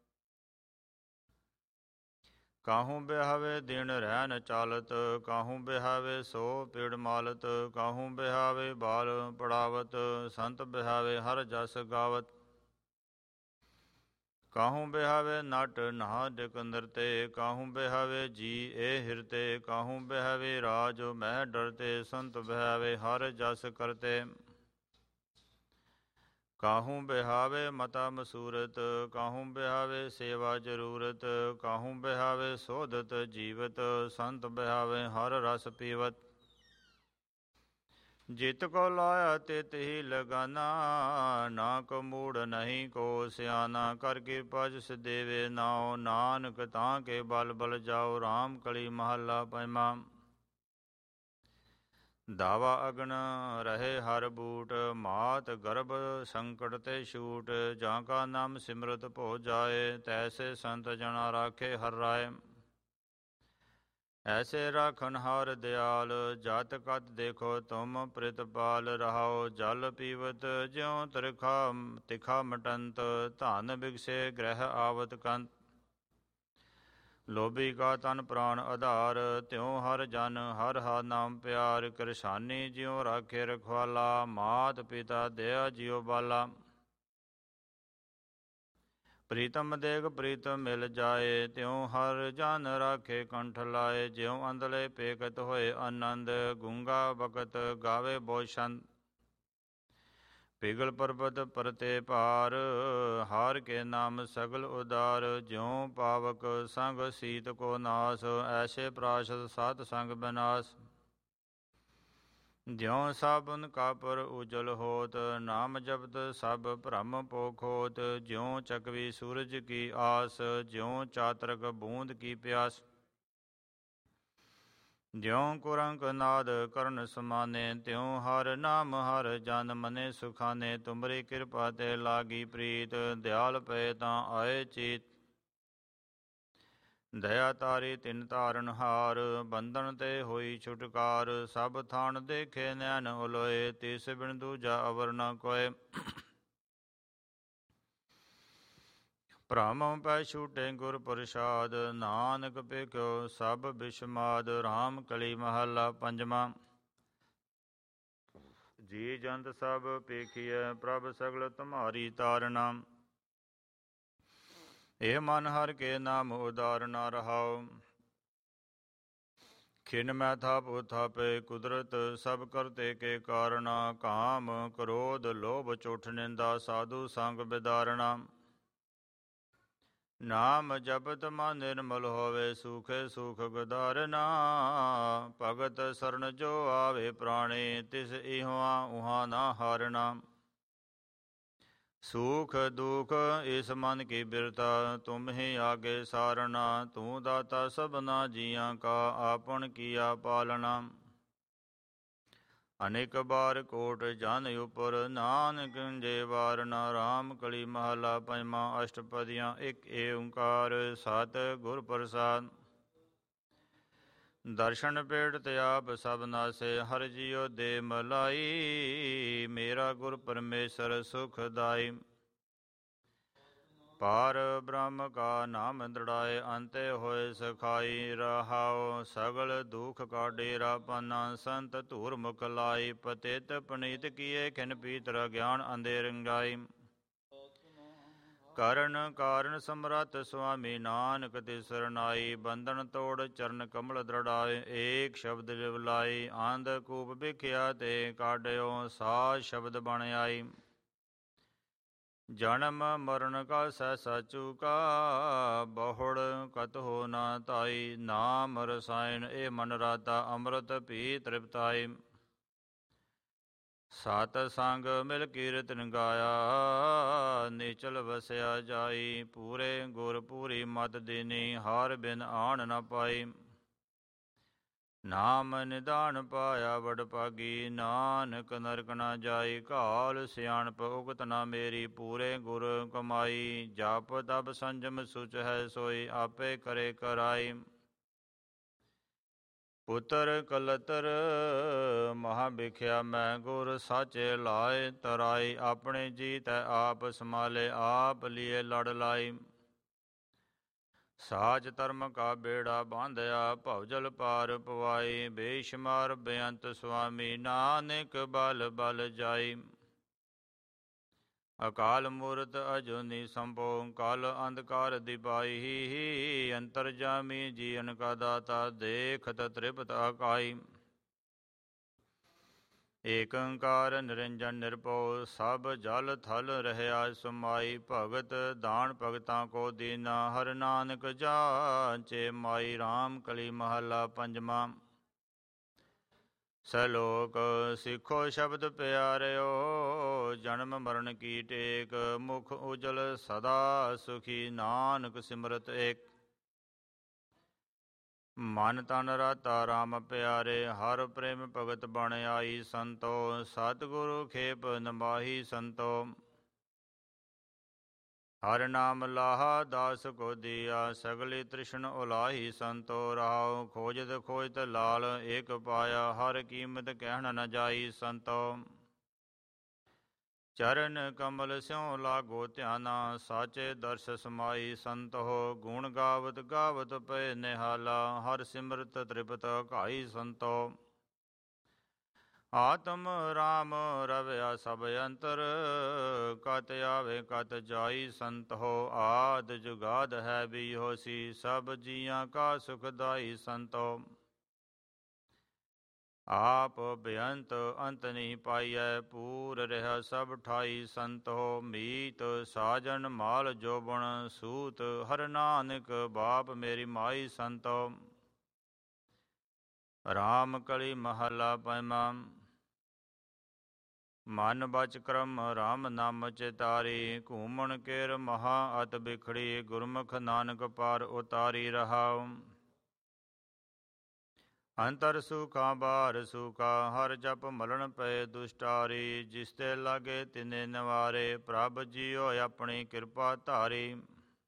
Speaker 1: ਕਾਹੂ ਬਿਹਾਵੇ ਦਿਨ ਰਹਿਨ ਚਾਲਤ, ਕਾਹੂ ਬਿਹਾਵੇ ਸੋ ਪੀੜ ਮਾਲਤ, ਕਾਹੂ ਬਿਹਾਵੇ ਬਾਲ ਪੜਾਵਤ, ਸੰਤ ਬਿਹਾਵੇ ਹਰ ਜਸ ਗਾਵਤ। ਕਾਹੂ ਬਿਹਾਵੇ ਨਟ ਨਹਾ ਡਿਕ ਨਿਰਤੇ, ਕਾਹੂ ਬਿਹਾਵੇ ਜੀ ਏ ਹਿਰਤੇ, ਕਾਹੂ ਬਿਹਾਵੇ ਰਾਜ ਮਹਿ ਡਰਤੇ, ਸੰਤ ਬਿਹਾਵੇ ਹਰ ਜਸ ਕਰਤੇ। ਕਾਹੂ ਬਿਹਾਵੇ ਮਤਾ ਮਸੂਰਤ, ਕਾਹੂ ਬਿਹਾਵੇ ਸੇਵਾ ਜ਼ਰੂਰਤ, ਕਾਹੂ ਬਿਹਾਵੇ ਸੋਧਤ ਜੀਵਤ, ਸੰਤ ਬਿਹਾਵੇ ਹਰ ਰਸ ਪੀਵਤ। ਜਿਤ ਕੋ ਲਾਇਆ ਤਿਤ ਹੀ ਲਗਾਨਾ, ਨਾ ਕੋ ਮੂੜ ਨਹੀਂ ਕੋ ਸਿਆਨਾ, ਕਰ ਕਿਰਪਾ ਜਿਸ ਦੇਵੇ ਨਾਉ, ਨਾਨਕ ਤਾਂ ਕੇ ਬਲ ਬਲ ਜਾਉ। ਰਾਮ ਕਲੀ ਮਹੱਲਾ ਪੰਜਵਾਂ। ਦਾਵਾ ਅਗਨ ਰਹੇ ਹਰ ਬੂਟ, ਮਾਤ ਗਰਭ ਸੰਕਟ ਤੇ ਛੂਟ, ਜਾਂ ਕਾ ਨਾਮ ਸਿਮਰਤ ਭੋ ਜਾਏ, ਤੈਸੇ ਸੰਤ ਜਨਾ ਰਾਖੇ ਹਰ ਰਾਏ। ਐਸੇ ਰਾਖਨ ਹਾਰ ਦਿਆਲ, ਜਤ ਕਤ ਦੇਖੋ ਤੁਮ ਪ੍ਰਿਤਪਾਲ, ਰਹਾਓ ਜਲ ਪੀਵਤ ਜਿਉ ਤਿਖਾ ਮਟੰਤ, ਧਨ ਬਿਗਸੇ ਗ੍ਰਹਿ ਆਵਤ ਕੰਤ। ਲੋਭੀ ਕਾ ਤਨ ਪ੍ਰਾਨ ਆਧਾਰ, ਤਿਉ ਹਰ ਜਨ ਹਰ ਹਾ ਨਾਮ ਪਿਆਰ, ਕਿਰਸਾਨੀ ਜਿਉ ਰਾਖੇ ਰਖਵਾਲਾ, ਮਾਤ ਪਿਤਾ ਦਇਆ ਜਿਉ ਬਾਲਾ। ਪ੍ਰੀਤਮ ਦੇਖ ਪ੍ਰੀਤਮ ਮਿਲ ਜਾਏ, ਤਿਉ ਹਰ ਜਨ ਰਾਖੇ ਕੰਠ ਲਾਏ, ਜਿਉ ਅੰਧਲੇ ਪੇਖਤ ਹੋਏ ਆਨੰਦ, ਗੂੰਗਾ ਬਕਤ ਗਾਵੇ ਬੋ ਛੰਦ। ਪਿਗਲ ਪਰਬਤ ਪਰਤੇ ਭਾਰ, ਹਾਰ ਕੇ ਨਾਮ ਸਗਲ ਉਦਾਰ, ਜਿਉ ਪਾਵਕ ਸੰਗ ਸੀਤ ਕੋ ਨਾਸ, ਐਸੇ ਪ੍ਰਾਸ਼ਦ ਸਾਧ ਸੰਗ ਬਿਨਾਸ਼। ਜਿਉ ਸਾਬਨ ਕਾਪਰ ਉਜਲ ਹੋਤ, ਨਾਮ ਜਪਤ ਸਭ ਭ੍ਰਮ ਪੋਖੋਤ, ਜਿਉ ਚਕਵੀ ਸੂਰਜ ਕੀ ਆਸ, ਜਿਉ ਚਾਤਰਕ ਬੂੰਦ ਕੀ ਪਿਆਸ। ਜਿਉ ਕੁਰੰਕ ਨਾਦ ਕਰਨ ਸਮਾਨੇ, ਤਿਉ ਹਰ ਨਾਮ ਹਰ ਜਨ ਮਨੇ ਸੁਖਾਨੇ, ਤੁਮਰੀ ਕਿਰਪਾ ਤੇ ਲਾਗੀ ਪ੍ਰੀਤ, ਦਿਆਲ ਪਏ ਤਾਂ ਆਏ ਚੀਤ। ਦਇਆ ਤਾਰੀ ਤਿਨ ਤਾਰਨ ਹਾਰ, ਬੰਧਨ ਤੇ ਹੋਈ ਛੁਟਕਾਰ, ਸਭ ਥਾਨ ਦੇਖੇ ਨੈਣ ਉਲੋਏ, ਤਿਸ ਬਿਨ ਦੂਜਾ ਅਵਰ ਨ ਕੋਇ। ਭ੍ਰਮ ਪੈ ਛੂਟੇ ਗੁਰ ਪ੍ਰਸਾਦ, ਨਾਨਕ ਭੇਖਿਓ ਸਭ ਬਿਸਮਾਦ। ਰਾਮ ਕਲੀ ਮਹੱਲਾ ਪੰਜਵਾਂ। ਜੀ ਜੰਤ ਸਭ ਪੇਖੀਐ, ਪ੍ਰਭ ਸਗਲ ਤੁਮਹਾਰੀ ਤਾਰਨਾ। ਇਹ ਮਨ ਹਰਿ ਕੇ ਨਾਮ ਉਦਾਰ ਨਾ ਰਹਾਉ। ਖਿਨ ਮੈਂ ਥਾਪ ਥਾਪੇ ਕੁਦਰਤ ਸਭ ਕਰਤੇ ਕੇ ਕਾਰਣਾ। ਕਾਮ ਕ੍ਰੋਧ ਲੋਭ ਚੁਠ ਨਿੰਦਾ ਸਾਧੂ ਸੰਗ ਬਿਦਾਰਣਾ। ਨਾਮ ਜਪਤ ਮਨ ਨਿਰਮਲ ਹੋਵੇ ਸੂਖੇ ਸੂਖ ਗਦਾਰਨਾ। ਭਗਤ ਸਰਨ ਜੋ ਆਵੇ ਪ੍ਰਾਣੇ ਤਿਸ ਇਹਾਂ ਉਹਾਂ ਨਾ ਹਾਰਨਾ। ਸੂਖ ਦੁਖ ਇਸ ਮਨ ਕੀ ਬਿਰਤਾ ਤੁਮ ਹੀ ਆਗੇ ਸਾਰਨਾ। ਤੂੰ ਦਾਤਾ ਸਭਨਾ ਜੀਆਂ ਕਾ ਆਪਨ ਕੀਆ ਪਾਲਣਾ। ਅਨੇਕ ਬਾਰ ਕੋਟ ਜਨ ਉਪਰ ਨਾਨਕ ਜੇ ਵਾਰਨਾ। ਰਾਮ ਕਲੀ ਮਹਲਾ ਪੰਜਵਾਂ ਅਸ਼ਟਪਦੀਆਂ। ਇੱਕ ਏਓੰਕਾਰ ਸਤਿ ਗੁਰ ਪ੍ਰਸਾਦ। ਦਰਸ਼ਨ ਪੇੜ ਤੇ ਆਪ ਸਭ ਨਾਸੇ ਹਰਿ ਜੀਉ ਦੇ ਮਲਾਈ। ਮੇਰਾ ਗੁਰ ਪਰਮੇਸ਼ਰ ਸੁਖਦਾਈ। ਪਾਰ ਬ੍ਰਹਮ ਕਾ ਨਾਮ ਦ੍ਰਿੜਾਏ ਅੰਤੇ ਹੋਏ ਸਖਾਈ। ਰਹਾਉ ਸਗਲ ਦੁਖ ਕਾ ਡੇਰਾ ਪਾਨਾ ਸੰਤ ਧੂਰ ਮੁਖ ਲਾਈ। ਪਤਿਤ ਪਨੀਤ ਕੀਏ ਖਿਨ ਪੀਤਰ ਗਿਆਨ ਅੰਧੇ ਰੰਗਾਈ। ਕਰਨ ਕਾਰਨ ਸਮਰੱਥ ਸੁਆਮੀ ਨਾਨਕ ਤੇ ਸਰਨਾਈ। ਬੰਧਨ ਤੋੜ ਚਰਨ ਕਮਲ ਦ੍ਰਿੜਾਏ ਏਕ ਸ਼ਬਦ ਲਿਵਲਾਈ। ਆਂਧ ਕੂਪ ਵਿਖਿਆ ਤੇ ਕਾਢਿਓ ਸਾਜ ਸ਼ਬਦ ਬਣ ਆਈ। ਜਨਮ ਮਰਨ ਕਾ ਸਹਿਸਾ ਚੂਕਾ ਬਹੁੜ ਕਤਹੁ ਨਾ ਧਾਈ। ਨਾਮ ਰਸਾਇਣ ਇਹ ਮਨ ਰਾਤਾ ਅੰਮ੍ਰਿਤ ਪੀ ਤ੍ਰਿਪਤਾਈ। ਸਤ ਸੰਗ ਮਿਲ ਕੀਰਤਨ ਗਾਇਆ ਨਿਚਲ ਵਸਿਆ ਜਾਈ। ਪੂਰੇ ਗੁਰ ਪੂਰੀ ਮਤ ਦੀਨੀ ਹਰ ਬਿਨ ਆਣ ਨ ਪਾਈ। ਨਾਮ ਨਿਦਾਨ ਪਾਇਆ ਵਡ ਭਾਗੀ ਨਾਨਕ ਨਰਕ ਨਾ ਜਾਈ। ਘਾਲ ਸਿਆਣਪ ਉਗਤ ਨਾ ਮੇਰੀ ਪੂਰੇ ਗੁਰ ਕਮਾਈ। ਜਪ ਤਪ ਸੰਜਮ ਸੁਚ ਹੈ ਸੋਈ ਆਪੇ ਕਰੇ ਕਰਾਈ। ਪੁੱਤਰ ਕਲਤਰ ਮਹਾ ਬਿਖਿਆ ਮੈਂ ਗੁਰ ਸਾਚੇ ਲਾਏ ਤਰਾਈ। ਆਪਣੇ ਜੀ ਤੈ ਆਪ ਸੰਭਾਲੇ ਆਪ ਲੀਏ ਲੜ ਲਾਈ। ਸਾਜ ਧਰਮ ਕਾ ਬੇੜਾ ਬਾਂਧਿਆ ਭਵਜਲ ਪਾਰ ਪਵਾਈ। ਬੇਸ਼ੁਮਾਰ ਬੇਅੰਤ ਸੁਆਮੀ ਨਾਨਕ ਬਲ ਬਲ ਜਾਈ। ਅਕਾਲ ਮੂਰਤ ਅਜੂਨੀ ਸੰਭੋ ਕਲ ਅੰਧਕਾਰ ਦਿਪਾਈ। ਅੰਤਰਜਾਮੀ ਜੀਵਨ ਕਾ ਦਾਤਾ ਦੇਖਤ ਤ੍ਰਿਪਤ ਅਕਾਈ। ਏਕ ਓੰਕਾਰ ਨਿਰੰਜਨ ਨਿਰਭਉ ਸਭ ਜਲ ਥਲ ਰਹਿਆ ਸਮਾਈ। ਭਗਤ ਦਾਨ ਭਗਤਾਂ ਕੋ ਦੀਨਾ ਹਰਿ ਨਾਨਕ ਜਾਚੇ ਮਾਈ। ਰਾਮ ਕਲੀ ਮਹਲਾ ਪੰਜਵਾਂ। ਸਲੋਕ ਸਿੱਖੋ ਸ਼ਬਦ ਪਿਆਰਿਓ ਜਨਮ ਮਰਨ ਕੀ ਟੇਕ। ਮੁਖ ਉਜਲ ਸਦਾ ਸੁਖੀ ਨਾਨਕ ਸਿਮਰਤ ਏਕ। ਮਨ ਤਨ ਰਾਤਾ ਰਾਮ ਪਿਆਰੇ ਹਰ ਪ੍ਰੇਮ ਭਗਤ ਬਣ ਆਈ। ਸੰਤੋ ਸਤਿਗੁਰੂ ਖੇਪ ਨਮਾਹੀ ਸੰਤੋ। ਹਰਿ ਨਾਮ ਲਾਹਾ ਦਾਸ ਕੋ ਦੀਆ ਸਗਲੀ ਤ੍ਰਿਸ਼ਨ ਉਲਾਹੀ। ਸੰਤੋ ਰਾਉ ਖੋਜਤ ਖੋਜਤ ਲਾਲ ਏਕ ਪਾਇਆ। ਹਰ ਕੀਮਤ ਕਹਿਣ ਨ ਜਾਈ। ਸੰਤੋ ਚਰਨ ਕਮਲ ਸਿਉ ਲਾਗੋ ਧਿਆਨਾ ਸਾਚੇ ਦਰਸ ਸਮਾਈ। ਸੰਤੋ ਗੁਣ ਗਾਵਤ ਗਾਵਤ ਪਏ ਨਿਹਾਲਾ ਹਰ ਸਿਮਰਤ ਤ੍ਰਿਪਤ ਘਾਈ। ਸੰਤੋ ਆਤਮ ਰਾਮ ਰਵਿਆ ਸਭ ਅੰਤਰ ਕਤ ਆਵੇ ਕਤ ਜਾਈ। ਸੰਤੋ ਆਦ ਜੁਗਾਦ ਹੈ ਵੀ ਹੋਸੀ ਸਭ ਜੀਆਂ ਕਾ ਸੁਖਦਾਈ। ਸੰਤੋ ਆਪ ਬੇਅੰਤ ਅੰਤ ਨਹੀਂ ਪਾਈਐ ਪੂਰ ਰਿਹਾ ਸਭ ਠਾਈ। ਸੰਤੋ ਮੀਤ ਸਾਜਨ ਮਾਲ ਜੋਬਨ ਸੂਤ ਹਰਿ ਨਾਨਕ ਬਾਪ ਮੇਰੀ ਮਾਈ। ਸੰਤੋ ਰਾਮ ਕਲੀ ਮਹਲਾ ਪੰਜਵਾਂ। ਮਨ ਬਚ ਕਰਮ ਰਾਮ ਨਾਮ ਚਿਤਾਰੀ। ਘੂਮਣ ਕੇਰ ਮਹਾ ਅਤ ਬਿਖੜੀ ਗੁਰਮੁਖ ਨਾਨਕ ਪਾਰ ਉਤਾਰੀ। ਰਹਾਉ ਅੰਤਰ ਸੁਖਾ ਬਾਹਰ ਸੁਖਾ ਹਰ ਜਪ ਮਲਣ ਪਏ ਦੁਸ਼ਟਾਰੀ। ਜਿਸ ਤੇ ਲਾਗੇ ਤਿਨੇ ਨਿਵਾਰੇ ਪ੍ਰਭ ਜੀਉ ਆਪਣੀ ਕਿਰਪਾ ਧਾਰੀ।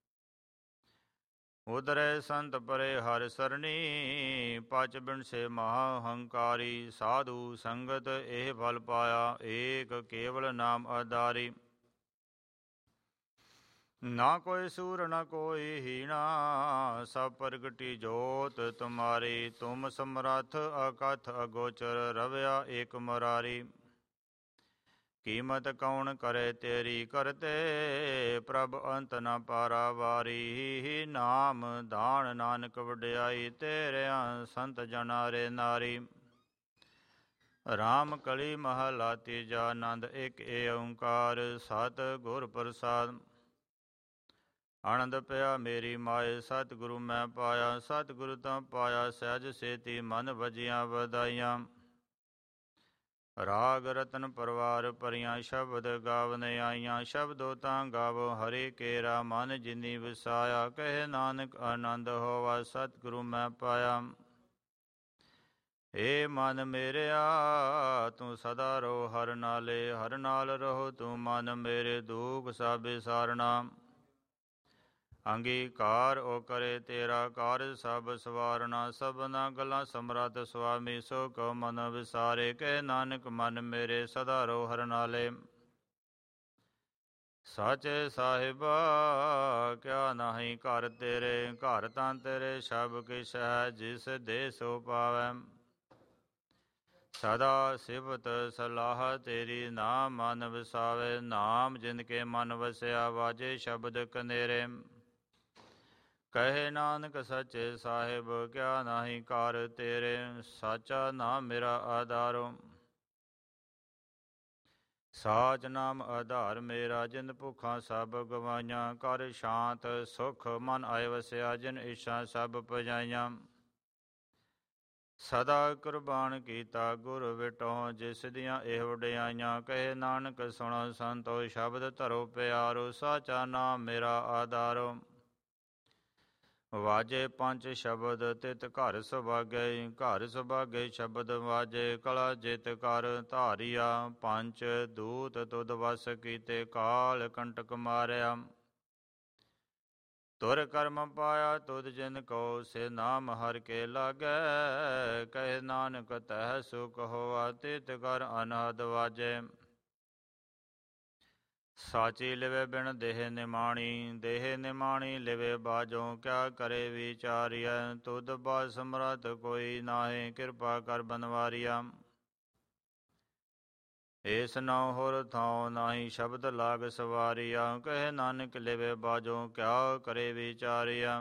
Speaker 1: ਉਦਰੇ ਸੰਤ ਪਰੇ ਹਰਿ ਸਰਣੀ ਪਚ ਬਿਨਸੇ ਮਹਾ ਹੰਕਾਰੀ। ਸਾਧੂ ਸੰਗਤ ਇਹ ਫਲ ਪਾਇਆ ਏਕ ਕੇਵਲ ਨਾਮ ਆਧਾਰੀ। ਨਾ ਕੋਈ ਸੂਰ ਨਾ ਕੋਈ ਹੀਣਾ ਸਭ ਪ੍ਰਗਟੀ ਜੋਤ ਤੁਮਾਰੀ। ਤੁਮ ਸਮਰੱਥ ਅਕਥ ਅਗੋਚਰ ਰਵਿਆ ਏਕ ਮੁਰਾਰੀ। ਕੀਮਤ ਕੌਣ ਕਰੇ ਤੇਰੀ ਕਰਤੇ, ਪ੍ਰਭ ਅੰਤ ਨ ਪਾਰਾਵਾਰੀ। ਨਾਮ ਦਾਨ ਨਾਨਕ ਵਡਿਆਈ, ਤੇਰਿਆਂ ਸੰਤ ਜਨਾ ਰੇ ਨਾਰੀ। ਰਾਮ ਕਲੀ ਮਹਲਾ ਤੀਜਾ, ਆਨੰਦ ਇੱਕ ਏ ਓੰਕਾਰ, ਸਤਿ ਗੁਰ ਪ੍ਰਸਾਦ। ਆਨੰਦ ਪਿਆ ਮੇਰੀ ਮਾਏ, ਸਤਿਗੁਰੂ ਮੈਂ ਪਾਇਆ। ਸਤਿਗੁਰੂ ਤਾਂ ਪਾਇਆ ਸਹਿਜ ਸੇਤੀ, ਮਨ ਵਜੀਆਂ ਵਧਾਈਆਂ। ਰਾਗ ਰਤਨ ਪਰਵਾਰ ਭਰੀਆਂ, ਸ਼ਬਦ ਗਾਵਨ ਆਈਆਂ। ਸ਼ਬਦੋ ਤਾਂ ਗਾਵੋ ਹਰਿ ਕੇਰਾ, ਮਨ ਜਿਨੀ ਵਸਾਇਆ। ਕਹੇ ਨਾਨਕ ਆਨੰਦ ਹੋਵਾ, ਸਤਿਗੁਰੂ ਮੈਂ ਪਾਇਆ। ਏ ਮਨ ਮੇਰਿਆ ਤੂੰ ਸਦਾ ਰਹੋ ਹਰਿ ਨਾਲੇ, ਹਰਿ ਨਾਲ ਰਹੋ ਤੂੰ ਮਨ ਮੇਰੇ। ਦੁਖ ਸਭ ਵਿਸਾਰਣਾ, ਅੰਗੀਕਾਰ ਓ ਕਰੇ ਤੇਰਾ, ਕਾਰਜ ਸਭ ਸਵਾਰਨਾ। ਸਭਨਾ ਗੱਲਾਂ ਸਮਰੱਥ ਸੁਆਮੀ, ਸੋ ਕਉ ਮਨ ਵਿਸਾਰੇ। ਕਹੇ ਨਾਨਕ ਮਨ ਮੇਰੇ ਸਦਾ ਰਹੋ ਹਰਿ ਨਾਲੇ। ਸਾਚੇ ਸਾਹਿਬਾ ਕਿਆ ਨਾਹੀ ਘਰ ਤੇਰੇ, ਘਰ ਤਾਂ ਤੇਰੇ ਸਭ ਕਿਛ ਹੈ, ਜਿਸ ਦੇ ਸੋ ਪਾਵੈ। ਸਦਾ ਸਿਫਤ ਸਲਾਹ ਤੇਰੀ, ਨਾਮ ਮਨ ਵਸਾਵੇ। ਨਾਮ ਜਿਨ ਕੇ ਮਨ ਵਸਿਆ, ਵਾਜੇ ਸ਼ਬਦ ਕਨੇਰੇ। ਕਹੇ ਨਾਨਕ ਸੱਚੇ ਸਾਹਿਬ ਕਿਆ ਨਾਹੀ ਘਰ ਤੇਰੇ, ਸਾਚਾ ਨਾਮ ਮੇਰਾ ਆਧਾਰੋ। ਸਾਚ ਨਾਮ ਆਧਾਰ ਮੇਰਾ, ਜਿਨ ਭੁੱਖਾਂ ਸਭ ਗਵਾਈਆਂ। ਕਰ ਸ਼ਾਂਤ ਸੁਖ ਮਨ ਆਏ ਵਸਿਆ, ਜਿਨ ਇੱਛਾ ਸਭ ਪੁਜਾਈਆਂ। ਸਦਾ ਕੁਰਬਾਨ ਕੀਤਾ ਗੁਰ ਵਿਟੋ, ਜਿਸ ਦੀਆਂ ਇਹ ਵਡਿਆਈਆਂ। ਕਹੇ ਨਾਨਕ ਸੁਣੋ ਸੰਤੋ, ਸ਼ਬਦ ਧਰੋ ਪਿਆਰੋ। ਸਾਚਾ ਨਾਮ ਮੇਰਾ ਆਧਾਰੋ। ਵਾਜੇ ਪੰਜ ਸ਼ਬਦ ਤਿਤ ਘਰ ਸੁਭਾਗੇ, ਘਰ ਸੁਭਾਗੇ ਸ਼ਬਦ ਵਾਜੇ। ਕਲਾ ਜਿਤ ਕਰ ਧਾਰਿਆ, ਪੰਜ ਦੂਤ ਤੁਧ ਵਸ ਕੀਤੇ। ਕਾਲ ਕੰਟਕ ਮਾਰਿਆ, ਤੁਰ ਕਰਮ ਪਾਇਆ ਤੁਧ ਜਿਨ ਕੋ। ਸੇ ਨਾਮ ਹਰਿ ਕੇ ਲਾਗੈ, ਕਹੇ ਨਾਨਕ ਤਹਿ ਸੁਖ ਹੋਆ। ਤਿਤ ਕਰ ਅਨਹਦ ਵਾਜੇ, ਸਾਚੀ ਲਿਵੇ ਬਿਨ ਦੇਹ ਨਿਮਾਣੀ। ਦੇਹ ਨਿਮਾਣੀ ਲਿਵੇ ਬਾਝੋਂ, ਕਿਆ ਕਰੇ ਵਿਚਾਰੀਐ। ਤੁਧ ਬਾਝ ਸਮਰੱਥ ਕੋਈ ਨਾਹੀਂ, ਕਿਰਪਾ ਕਰ ਬਨਵਾਰੀਆ। ਏਸ ਨਉ ਹੋਰ ਥਾਉ ਨਾਹੀ, ਸ਼ਬਦ ਲਾਗ ਸਵਾਰੀਆ। ਕਹੇ ਨਾਨਕ ਲਿਵੇ ਬਾਝੋਂ, ਕਿਆ ਕਰੇ ਵਿਚਾਰੀਆ।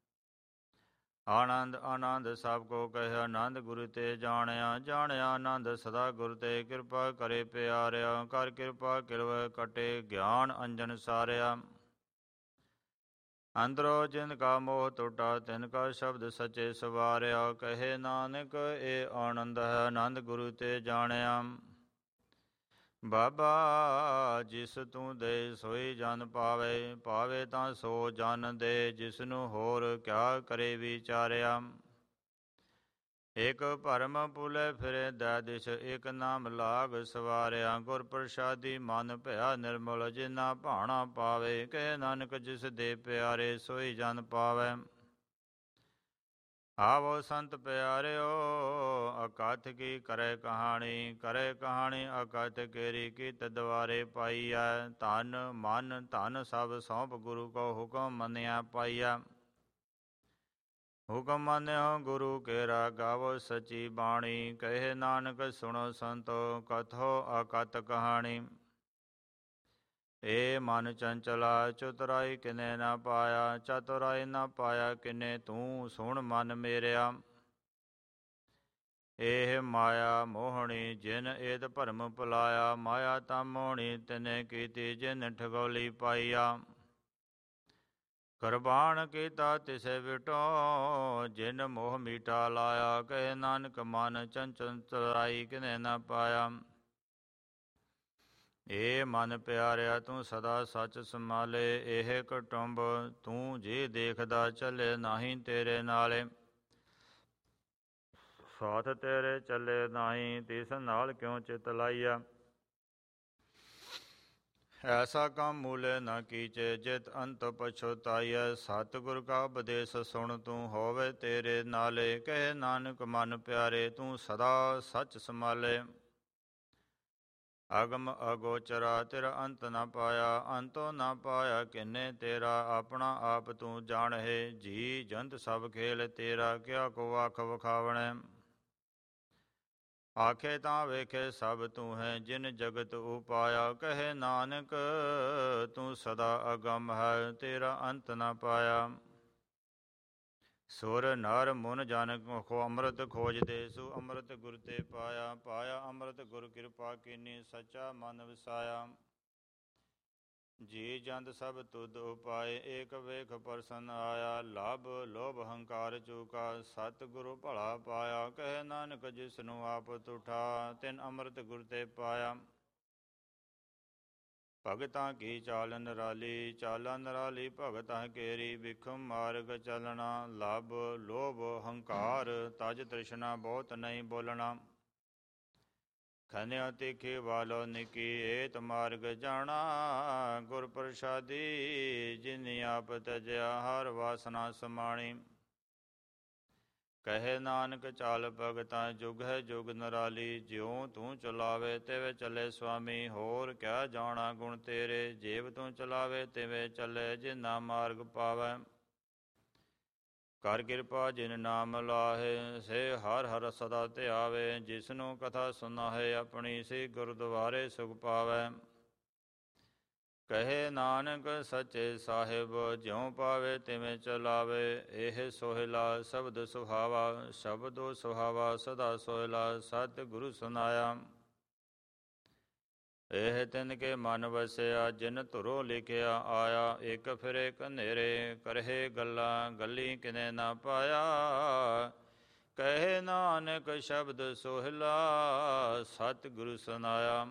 Speaker 1: ਆਨੰਦ ਆਨੰਦ ਸਭ ਕੋ ਕਹੇ, ਆਨੰਦ ਗੁਰੂ ਤੇ ਜਾਣਿਆ। ਜਾਣਿਆ ਆਨੰਦ ਸਦਾ ਗੁਰ ਤੇ, ਕਿਰਪਾ ਕਰੇ ਪਿਆਰਿਆ। ਕਰ ਕਿਰਪਾ ਕਿਰਵ ਕਟੇ, ਗਿਆਨ ਅੰਜਨ ਸਾਰਿਆ। ਅੰਦਰੋ ਜਿਨ ਕਾ ਮੋਹ ਟੁਟਾ, ਤਿਨ ਕਾ ਸ਼ਬਦ ਸਚੇ ਸਵਾਰਿਆ। ਕਹੇ ਨਾਨਕ ਇਹ ਆਨੰਦ ਹੈ, ਆਨੰਦ ਗੁਰੂ ਤੇ ਜਾਣਿਆ। ਬਾਬਾ ਜਿਸ ਤੂੰ ਦੇ ਸੋਈ ਜਨ ਪਾਵੇ, ਪਾਵੇ ਤਾਂ ਸੋ ਜਨ ਦੇ। ਜਿਸਨੂੰ ਹੋਰ ਕਿਆ ਕਰੇ ਵਿਚਾਰਿਆ। ਇਕ ਭਰਮ ਭੁਲੇ ਫਿਰੇ ਦੈ ਦਿਸ਼, ਇਕ ਨਾਮ ਲਾਗ ਸਵਾਰਿਆ। ਗੁਰ ਪ੍ਰਸਾਦੀ ਮਨ ਭਇਆ ਨਿਰਮਲ, ਜਿਨਾ ਭਾਣਾ ਪਾਵੇ। ਕਹੇ ਨਾਨਕ ਜਿਸ ਦੇ ਪਿਆਰੇ, ਸੋਈ ਜਨ ਪਾਵੈ। ਆਵੋ ਸੰਤ ਪਿਆਰਿਓ ਅਕਥ ਕੀ ਕਰੇ ਕਹਾਣੀ। ਕਰੇ ਕਹਾਣੀ ਅਕਥ ਕੇਰੀ, ਕੀਤ ਦੁਆਰੇ ਪਾਈਐ। ਧਨ ਮਨ ਧਨ ਸਭ ਸੌਂਪ, ਗੁਰੂ ਕੋ ਹੁਕਮ ਮੰਨਿਆ ਪਾਈਐ। ਹੁਕਮ ਮੰਨਿਓ ਗੁਰੂ ਕੇਰਾ, ਗਾਵੋ ਸਚੀ ਬਾਣੀ। ਕਹੇ ਨਾਨਕ ਸੁਣੋ ਸੰਤੋ, ਕਥੋ ਅਕਥ ਕਹਾਣੀ। ਏ ਮਨ ਚੰਚਲਾ ਚਤੁਰਾਈ ਕਿਨੇ ਨਾ ਪਾਇਆ। ਚਤੁਰਾਈ ਨਾ ਪਾਇਆ ਕਿਨੇ, ਤੂੰ ਸੁਣ ਮਨ ਮੇਰਿਆ। ਇਹ ਮਾਇਆ ਮੋਹਣੀ ਜਿਨ ਏਦ ਭਰਮ ਭੁਲਾਇਆ। ਮਾਇਆ ਤਾਂ ਮੋਹਣੀ ਤਿਨੇ ਕੀਤੀ, ਜਿਨ ਠਗੋਲੀ ਪਾਈਆ। ਕੁਰਬਾਨ ਕੀਤਾ ਤਿਸੇ ਵਿਟੋ, ਜਿਨ ਮੋਹ ਮੀਠਾ ਲਾਇਆ। ਕਹੇ ਨਾਨਕ ਮਨ ਚੰਚਲ ਚਤੁਰਾਈ ਕਿਨੇ ਨਾ ਪਾਇਆ। ਏ ਮਨ ਪਿਆਰਿਆ ਤੂੰ ਸਦਾ ਸੱਚ ਸੰਭਾਲੇ। ਇਹ ਕੁਟੁੰਬ ਤੂੰ ਜੀ ਦੇਖਦਾ, ਚੱਲੇ ਨਾਹੀਂ ਤੇਰੇ ਨਾਲੇ। ਸਾਥ ਤੇਰੇ ਚੱਲੇ ਨਾਹੀਂ, ਤਿਸ ਨਾਲ ਕਿਉ ਚਿਤ ਲਾਈਆ। ਐਸਾ ਕੰਮ ਮੂਲੇ ਨਾ ਕੀਚੇ, ਜਿਤ ਅੰਤ ਪਛੁਤਾਈਐ। ਸਤਿਗੁਰ ਕਾ ਉਪਦੇਸ਼ ਸੁਣ, ਤੂੰ ਹੋਵੇ ਤੇਰੇ ਨਾਲੇ। ਕਹੇ ਨਾਨਕ ਮਨ ਪਿਆਰੇ, ਤੂੰ ਸਦਾ ਸੱਚ ਸੰਭਾਲੇ। ਅਗਮ ਅਗੋਚਰਾ ਤਿਰ ਅੰਤ ਨਾ ਪਾਇਆ। ਅੰਤੋ ਨਾ ਪਾਇਆ ਕਿਨੇ ਤੇਰਾ, ਆਪਣਾ ਆਪ ਤੂੰ ਜਾਣਹਿ। ਜੀ ਜੰਤ ਸਭ ਖੇਲ ਤੇਰਾ, ਕਿਆ ਕੋ ਆਖ ਵਖਾਵਣੈ। ਆਖੇ ਤਾਂ ਵੇਖੇ ਸਭ ਤੂੰ ਹੈ, ਜਿਨ ਜਗਤ ਉਪਾਇਆ। ਕਹੇ ਨਾਨਕ ਤੂੰ ਸਦਾ ਅਗੰਮ ਹੈ, ਤੇਰਾ ਅੰਤ ਨਾ ਪਾਇਆ। ਸੁਰ ਨਰ ਮੁਨ ਜਨ ਕੋ ਅੰਮ੍ਰਿਤ ਖੋਜਦੇ, ਸੋ ਅੰਮ੍ਰਿਤ ਗੁਰ ਤੇ ਪਾਇਆ। ਪਾਇਆ ਅੰਮ੍ਰਿਤ ਗੁਰ ਕਿਰਪਾ ਕੀਨੀ, ਸੱਚਾ ਮਨ ਵਸਾਇਆ। ਜੀ ਜੰਦ ਸਭ ਤੁਧ ਉਪਾਏ, ਏਕ ਵੇਖ ਪ੍ਰਸੰਨ ਆਇਆ। ਲਾਭ ਲੋਭ ਹੰਕਾਰ ਚੂਕਾ, ਸਤ ਗੁਰੂ ਭਲਾ ਪਾਇਆ। ਕਹੇ ਨਾਨਕ ਜਿਸਨੂੰ ਆਪ ਤੁਠਾ, ਤਿਨ ਅੰਮ੍ਰਿਤ ਗੁਰ ਤੇ ਪਾਇਆ। ਭਗਤਾਂ ਕੀ ਚਾਲ ਨਿਰਾਲੀ, ਚਾਲਾ ਨਿਰਾਲੀ ਭਗਤਾਂ ਕੇਰੀ। ਵਿਖਮ ਮਾਰਗ ਚਲਣਾ, ਲਾਭ ਲੋਭ ਹੰਕਾਰ, ਤਜ ਤ੍ਰਿਸ਼ਨਾ ਬਹੁਤ ਨਹੀਂ ਬੋਲਣਾ। ਖਨਿਆ ਤਿਖੇ ਵਾਲੋ ਨਿਕੀ, ਏਤ ਮਾਰਗ ਜਾਣਾ। ਗੁਰ ਪ੍ਰਸਾਦੀ ਜਿਨੀ ਆਪ ਤਜਿਆ, ਹਰ ਵਾਸਨਾ ਸਮਾਣੀ। ਕਹੇ ਨਾਨਕ ਚਾਲ ਭਗਤਾਂ, ਜੁਗ ਹੈ ਜੁਗ ਨਿਰਾਲੀ। ਜਿਉ ਤੂੰ ਚਲਾਵੇ ਤਿਵੇਂ ਚੱਲੇ ਸੁਆਮੀ, ਹੋਰ ਕਿਆ ਜਾਣਾ ਗੁਣ ਤੇਰੇ। ਜੇਵ ਤੂੰ ਚਲਾਵੇ ਤਿਵੇਂ ਚੱਲੇ, ਜਿਨਾ ਮਾਰਗ ਪਾਵੈ। ਕਰ ਕਿਰਪਾ ਜਿਨ ਨਾਮ ਲਾਹੇ, ਸੇ ਹਰ ਹਰ ਸਦਾ ਧਿਆਵੇ। ਜਿਸਨੂੰ ਕਥਾ ਸੁਨਾਹੇ ਆਪਣੀ, ਸੇ ਗੁਰਦੁਆਰੇ ਸੁਖ ਪਾਵੈ। ਕਹੇ ਨਾਨਕ ਸੱਚੇ ਸਾਹਿਬ, ਜਿਉ ਪਾਵੇ ਤਿਵੇਂ ਚਲਾਵੇ। ਇਹ ਸੋਹਿਲਾ ਸ਼ਬਦ ਸੁਹਾਵਾ, ਸ਼ਬਦੋ ਸੁਹਾਵਾ ਸਦਾ ਸੋਹਿਲਾ। ਸਤਿ ਗੁਰੂ ਸੁਨਾਇਆ, ਇਹ ਤਿਨ ਕੇ ਮਨ ਵਸਿਆ। ਜਿਨ ਧੁਰੋਂ ਲਿਖਿਆ ਆਇਆ, ਇਕ ਫਿਰੇ ਕਨੇਰੇ। ਕਰਹਿ ਗੱਲਾਂ ਗੱਲੀ ਕਿਨੇ ਨਾ ਪਾਇਆ। ਕਹੇ ਨਾਨਕ ਸ਼ਬਦ ਸੋਹਿਲਾ, ਸਤਿ ਗੁਰੂ ਸੁਨਾਇਆ।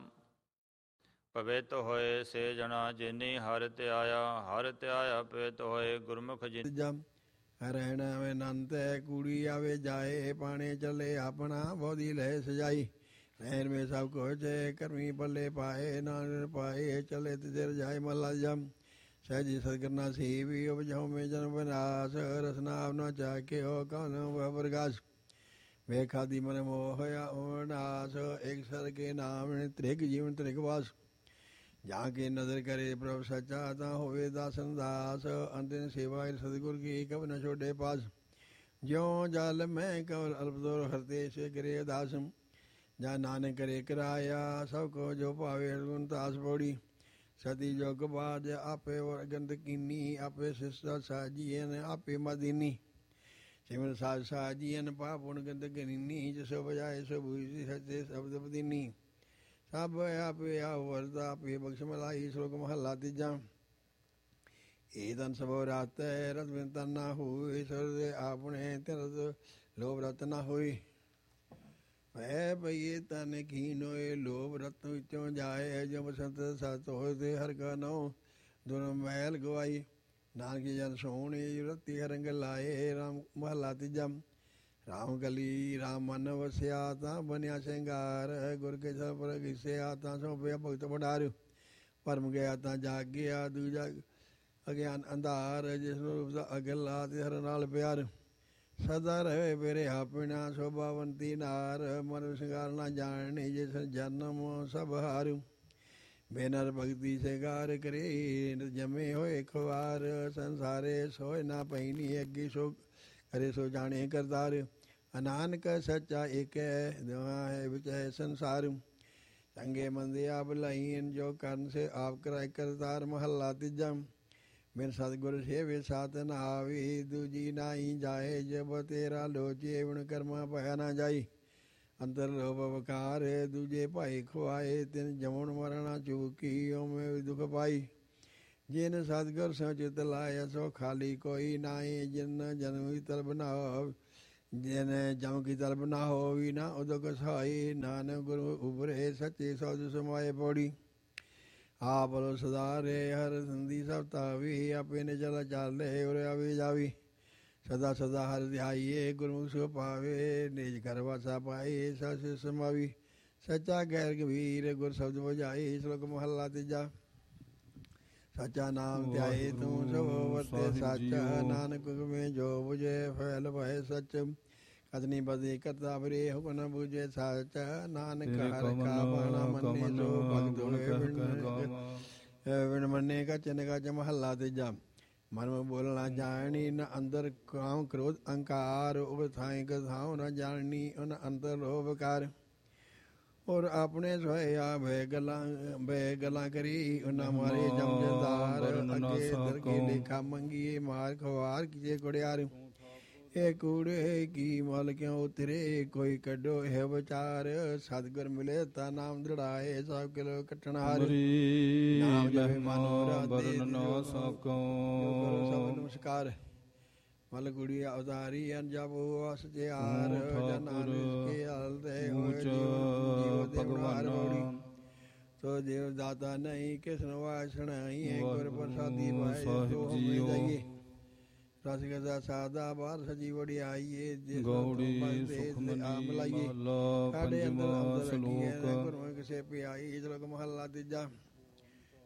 Speaker 1: ਪਵਿੱਤ ਹੋਏ ਸੇ ਜਣਾ, ਜਿਨੀ ਹਰਿ ਧਿਆਇਆ। ਹਰਿ ਧਿਆਇਆ ਪਵਿੱਤ ਹੋਏ, ਗੁਰਮੁਖ ਜਿਨ।
Speaker 2: ਰਹਿਣ ਆਵੇ ਨੰਦ ਹੈ, ਕੂੜੀ ਆਵੇ ਜਾਏ। ਪਾਣੇ ਚੱਲੇ ਆਪਣਾ, ਬੋਧੀ ਲੈ ਸਜਾਈ। ਰਹਿਣ ਮੇ ਸਭ ਕੁਝ ਕਰਮੀ ਪੱਲੇ ਪਾਏ। ਨਾਨਕ ਪਾਏ ਚਲੇ ਤਿਰ ਜਾਏ ਮੱਲਾ ਜਮ। ਸਹਿਜੀ ਸਤਿਗੁਰਨਾ ਸੀਵੀ, ਉਪਜਹੁ ਮੇ ਜਨਮ ਵਿਨਾਸ਼। ਰਸਨਾ ਨਾ ਚਾਕੇ ਹੋ ਕਉ ਪ੍ਰਕਾਸ਼। ਵੇਖਾਦੀ ਮਨ ਮੋਹ ਹੋਇਆ ਉਨਾਸ। ਇੱਕ ਸਰ ਕੇ ਨਾਮ ਤ੍ਰਿਗ ਜੀਵਨ ਤ੍ਰਿਗ ਵਾਸ। ਜਾਂ ਕੇ ਨਜ਼ਰ ਕਰੇ ਪ੍ਰਭ ਸੱਚਾ, ਤਾਂ ਹੋਵੇ ਦਾਸਨ ਦਾਸ। ਅੰਤਿਨ ਸੇਵਾ ਸਤਿਗੁਰ ਕੀ, ਕਬ ਨ ਛੋਡੇ ਪਾਸ। ਜਿਉ ਜਲ ਮੈਂ ਕਵਲ ਅਲਪਦੋਰ ਹਰਤੇ, ਸੇ ਕਰੇ ਦਾਸ। ਜਾਂ ਨਾਨਕ ਕਰੇ ਕਰਾਇਆ, ਸਭ ਕੋ ਜੋ ਭਾਵੇ ਗੁਣ ਤਾਸ ਪੌੜੀ। ਸਤੀ ਜੋਗ ਬਾਜ ਆਪੇ ਵਰ ਗੰਦ ਕੀਨੀ। ਆਪੇ ਸਿਸਾ ਸਾਜੀਨ ਆਪੇ ਮਦੀਨੀ। ਸਿਮਰ ਸਾਜ ਸਾਜੀਨ ਪਾਪ ਗੁਣ ਗੰਦ ਗਨੀਨੀ। ਜਿਸੋ ਬਜਾਏ ਸੋ ਭੂਜੀ ਸੱਚੇ ਸ਼ਬਦ ਬਦੀਨੀ। ਸਭ ਆਪੇ ਆ ਵਰਦਾ, ਆਪੇ ਬਖਸ਼ ਮਲਾਈ। ਸ਼ਲੋਕ ਮਹੱਲਾ ਤੀਜਾ। ਇਹ ਤਨ ਸਭੋ ਰਾਤ ਹੈ, ਰਤ ਬਿਨ ਤਨ ਨਾ ਹੋਈ। ਸਰਦੇ ਆਪਣੇ ਤਿਰਤ ਲੋਭ ਰਤ ਨਾ ਹੋਈ। ਭੈ ਪਈਏ ਤਨ ਕੀਨੋਏ, ਲੋਭ ਰਤ ਵਿੱਚੋਂ ਜਾਏ। ਜੋ ਬਸੰਤ ਸਤ ਹੋਏ, ਤੇ ਹਰ ਕਾ ਨਉ ਦੁਨ ਮੈਲ ਗਵਾਈ। ਨਾਨਕ ਜਨ ਸੋਹਣੀ, ਰਤੀ ਰੰਗ ਲਾਏ। ਰਾਮ ਮਹੱਲਾ ਤੀਜਾ। ਰਾਮ ਗਲੀ ਰਾਮ ਮਨ ਵਸਿਆ, ਤਾਂ ਬਣਿਆ ਸ਼ਿੰਗਾਰ। ਗੁਰ ਕੇ ਸਪਰ ਘਿਸਿਆ, ਤਾਂ ਸੋਪਿਆ ਭਗਤ ਭੰਡਾਰ। ਭਰਮ ਗਿਆ ਤਾਂ ਜਾਗਿਆ, ਦੂਜਾ ਅਗਿਆਨ ਅੰਧਾਰ। ਜਿਸ ਨੂੰ ਰੂਪ ਅਗਲਾ, ਤੇ ਹਰ ਨਾਲ ਪਿਆਰ। ਸਦਾ ਰਹੇ ਮੇਰੇ ਆਪਣਾ, ਸ਼ੋਭਾਵੰਤੀ ਨਾਰ। ਮਨ ਸ਼ਿੰਗਾਰ ਨਾ ਜਾਣੀ, ਜਿਸ ਜਨਮ ਸਭ ਹਾਰ। ਬੇਨਰ ਭਗਤੀ ਸ਼ਿੰਗਾਰ ਕਰੇ, ਜਮੇ ਹੋਏ ਖੁਆਰ। ਸੰਸਾਰੇ ਸੋਏ ਨਾ ਪੈਣੀ, ਅੱਗੇ ਸੋ ਕਰੇ ਸੋ ਜਾਣੇ ਕਰਤਾਰ। ਨਾਨਕ ਸੱਚਾ ਏਕ ਹੈ, ਦੋਹਾਂ ਹੈ ਵਿੱਚ ਹੈ ਸੰਸਾਰ। ਚੰਗੇ ਮੰਦੇ ਆਪ ਲਾਈਨ, ਜੋ ਕਰਨ ਸੇ ਆਪ ਕਰਾਇ ਕਰਤਾਰ। ਮਹੱਲਾ ਤੀਜਾ। ਬਿਨ ਸਤਿਗੁਰ ਸੇਵੇ ਸਾਧ ਨ ਆਵੀ। ਦੂਜੀ ਨਾਹੀ ਜਾਏ, ਜਬ ਤੇਰਾ ਲੋਚੇ। ਵਿਣ ਕਰਮਾ ਪਾਇਆ ਨਾ ਜਾਈ। ਅੰਤਰ ਲੋਭ ਵਕਾਰ, ਦੂਜੇ ਭਾਈ ਖੁਆਏ। ਤਿਨ ਜਮਣ ਮਰਣਾ ਚੂਕੀ, ਓਵੇਂ ਦੁਖ ਪਾਈ। ਜਿਨ ਸਤਿਗੁਰ ਸੋ ਚਿਤ ਲਾਇਆ, ਸੋ ਖਾਲੀ ਕੋਈ ਨਾਹੀ। ਜਿਨ ਜਨਮ ਕੀ ਤਲਬ ਨਾ ਹੋ, ਜਿਨ ਜਮ ਕੀ ਤਲਬ ਨਾ ਹੋਵੀ। ਨਾ ਉਦਕ ਸਹਾਈ, ਨਾਨਕ ਗੁਰੂ ਉਭਰੇ ਸੱਚੇ ਸੌਦ ਸਮਾਏ ਪੌੜੀ। ਆਪ ਲੋ ਸਦਾਰੇ, ਹਰ ਸੰਧੀ ਸਭ ਤਾਵੀ। ਆਪੇ ਨੇ ਚਲਾ ਚਾਲੇ, ਉਰੇ ਆਵੇ ਜਾਵੀ। ਸਦਾ ਸਦਾ ਹਰ ਧਿਆਈਏ, ਗੁਰਮੁਖ ਸੁਖ ਪਾਵੇ। ਨਿਜ ਘਰ ਵਾਸਾ ਪਾਏ, ਸਸ ਸਮਾਵੀ। ਸੱਚਾ ਗੈਰ ਗੰਭੀਰ, ਗੁਰ ਸ਼ਬਦ ਬੁਝਾਈ। ਸ਼ਲੋਕ ਮਹੱਲਾ ਤੀਜਾ। ਸੱਚਾ ਨਾਮ ਧਿਆਏ, ਤੂੰ ਸਭ ਵਰਤੇ ਸੱਚ। ਨਾਨਕ ਹੁਕਮੇ ਜੋ ਬੁਝੇ, ਫੈਲ ਭਏ ਸੱਚ। ਕਤਨੀ ਬਦੇ ਕਰਤਾ ਬਰੇ, ਹੁਕਮ ਨ ਬੁਝੇ ਸੱਚ। ਨਾਨਕ ਹਰ ਕਾ ਬਾਣਾ ਮੰਨੇ, ਸੋ ਭਗਤ ਹੋਏ ਬਿਨ ਮੰਨੇ। ਕਚਨ ਕਚ ਮਹੱਲਾ ਤੀਜਾ। ਮਨ ਮੈਂ ਬੋਲਣਾ ਜਾਣੀ, ਨ ਅੰਦਰ ਕਾਮ ਕ੍ਰੋਧ ਅਹੰਕਾਰ। ਉਬ ਥਾਈ ਕਥਾਉ ਨ ਜਾਣੀ, ਉਨ ਅੰਤਰ ਲੋਭ ਵਿਕਾਰ। ਔਰ ਆਪਣੇ ਸੋਇਆ ਬੈ ਗੱਲਾਂ ਕਰੀ ਉਹਨਾਂ ਮਾਰੇ ਜਮਜਦਾਰ ਅੱਗੇ ਦਰ ਕੇ ਲੇਖਾ ਮੰਗੀਏ ਮਾਰ ਖਵਾਰ ਕੀਏ ਕੁੜਿਆਰ ਇਹ ਕੂੜੇ ਕੀ ਮਲ ਕਿਉਂ ਉਤਰੇ ਕੋਈ ਕੱਢੋ ਹੈ ਵਿਚਾਰ ਸਤਿਗੁਰ ਮਿਲੇ ਤਾਂ ਨਾਮ ਦ੍ਰਿੜਾਏ ਸਭ ਕਿਲੋ ਕਟਣਾਰ ਨਾਮ ਜਪੇ ਮਨੋ ਰਾਤੇ
Speaker 3: ਨਾ ਸਕੋ
Speaker 2: ਸਭ ਨਮਸਕਾਰ ਮਲ ਗੁੜੀ ਅਵਤਾਰੀ ਅਨਜਪੋ ਅਸਤਿਆਰ ਜਨਾਨ ਕੇ ਹਲ ਦੇ ਹੋਏ ਜੀਵ ਭਗਵਾਨ ਸੋ ਦੇਵ ਦਾਤਾ ਨਹੀਂ ਕਿਸਨ ਵਾਸਣਾਈ ਹੈ ਗੁਰ ਪ੍ਰਸਾਦੀ ਪਾਏ ਸੋ ਹਮੇ ਜਾਈਏ ਰਸ ਗਦਾ ਸਾਦਾ ਬਾਰ ਸਜੀ ਵੜਿਆਈਏ ਜਿਸ
Speaker 3: ਗੌੜੀ ਸੁਖਮਨੀ
Speaker 2: ਮਲਾਈਏ
Speaker 3: ਮਹਲਾ
Speaker 2: ਸਾਡੇ ਅੰਦਰ
Speaker 3: ਪੰਜਵਾਂ
Speaker 2: ਅੰਦਰ
Speaker 3: ਸ਼ਲੋਕ
Speaker 2: ਗੁਰੂ ਕਿਸੇ ਪਿਆਈ ਸ਼ਲੋਕ ਮਹਲਾ ਤੀਜਾ